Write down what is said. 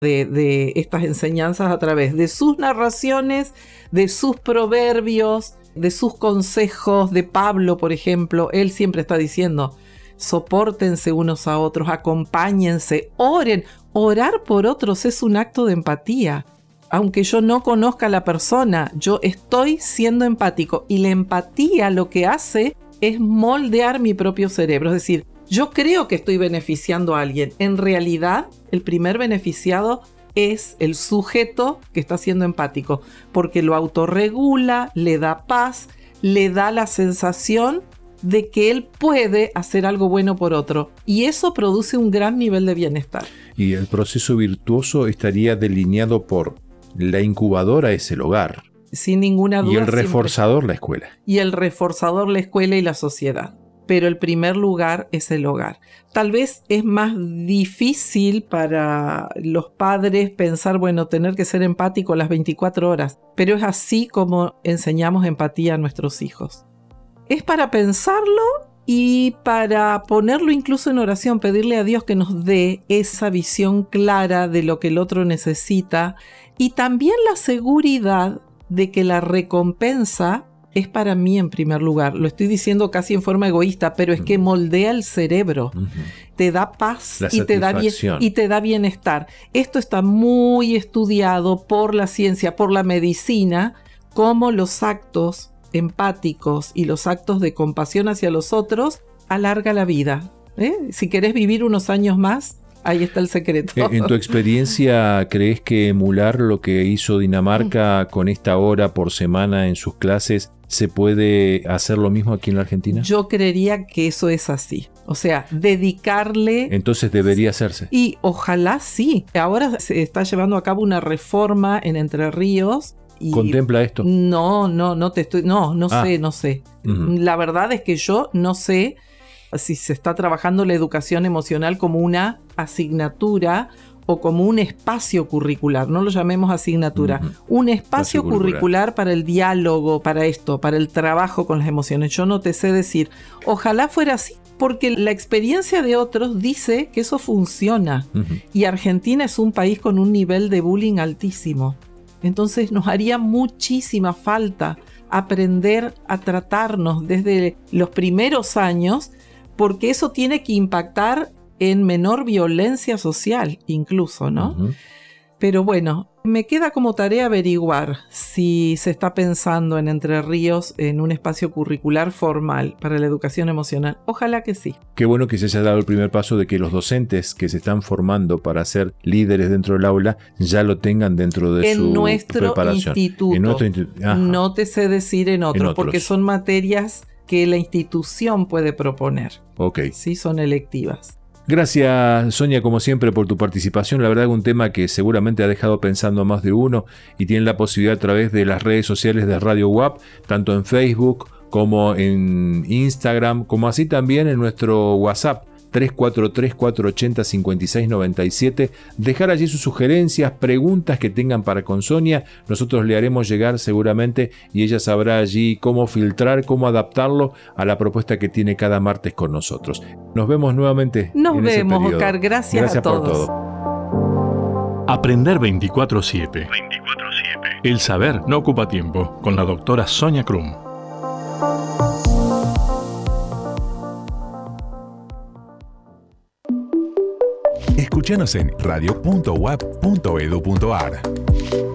de estas enseñanzas a través de sus narraciones, de sus proverbios, de sus consejos. De Pablo, por ejemplo, él siempre está diciendo: sopórtense unos a otros, acompáñense, oren. Orar por otros es un acto de empatía. Aunque yo no conozca a la persona, yo estoy siendo empático, y la empatía lo que hace es moldear mi propio cerebro. Es decir, yo creo que estoy beneficiando a alguien. En realidad, el primer beneficiado es el sujeto que está siendo empático, porque lo autorregula, le da paz, le da la sensación de que él puede hacer algo bueno por otro, y eso produce un gran nivel de bienestar. Y el proceso virtuoso estaría delineado por la incubadora, es el hogar. Sin ninguna duda. Y el reforzador, la escuela. Y el reforzador, la escuela y la sociedad. Pero el primer lugar es el hogar. Tal vez es más difícil para los padres pensar, bueno, tener que ser empático las 24 horas, pero es así como enseñamos empatía a nuestros hijos. Es para pensarlo y para ponerlo incluso en oración, pedirle a Dios que nos dé esa visión clara de lo que el otro necesita, y también la seguridad de que la recompensa es para mí en primer lugar. Lo estoy diciendo casi en forma egoísta, pero es que moldea el cerebro, te da paz y te da bienestar. Esto está muy estudiado por la ciencia, por la medicina, cómo los actos empáticos y los actos de compasión hacia los otros alarga la vida. Si querés vivir unos años más, ahí está el secreto. En tu experiencia, ¿crees que emular lo que hizo Dinamarca con esta hora por semana en sus clases, se puede hacer lo mismo aquí en la Argentina? Yo creería que eso es así. O sea, dedicarle... Entonces debería hacerse. Y ojalá sí. Ahora se está llevando a cabo una reforma en Entre Ríos. ¿Contempla esto? No sé. La verdad es que yo no sé si se está trabajando la educación emocional como una asignatura o como un espacio curricular. No lo llamemos asignatura. Un espacio curricular para el diálogo, para esto, para el trabajo con las emociones. Yo no te sé decir. Ojalá fuera así, porque la experiencia de otros dice que eso funciona. Y Argentina es un país con un nivel de bullying altísimo. Entonces nos haría muchísima falta aprender a tratarnos desde los primeros años, porque eso tiene que impactar en menor violencia social incluso, ¿no? Pero bueno, me queda como tarea averiguar si se está pensando en Entre Ríos en un espacio curricular formal para la educación emocional. Ojalá que sí. Qué bueno que se haya dado el primer paso de que los docentes que se están formando para ser líderes dentro del aula ya lo tengan dentro de su preparación. En nuestro instituto. No te sé decir en otros, porque son materias que la institución puede proponer. Sí, son electivas. Gracias, Sonia, como siempre, por tu participación. La verdad es un tema que seguramente ha dejado pensando a más de uno, y tienen la posibilidad a través de las redes sociales de Radio UAP, tanto en Facebook como en Instagram, como así también en nuestro WhatsApp 343-480-5697, dejar allí sus sugerencias, preguntas que tengan para con Sonia. Nosotros le haremos llegar seguramente, y ella sabrá allí cómo filtrar, cómo adaptarlo a la propuesta que tiene cada martes con nosotros. Nos vemos nuevamente. Nos vemos, Oscar. Gracias a todos. Por todo. Aprender 24/7. El saber no ocupa tiempo, con la doctora Sonia Krum. Escúchanos en radio.uap.edu.ar.